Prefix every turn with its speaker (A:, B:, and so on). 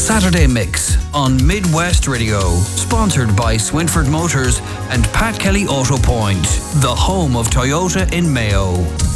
A: Saturday Mix on Midwest Radio. Sponsored by Swinford Motors and Pat Kelly Auto Point, the home of Toyota in Mayo.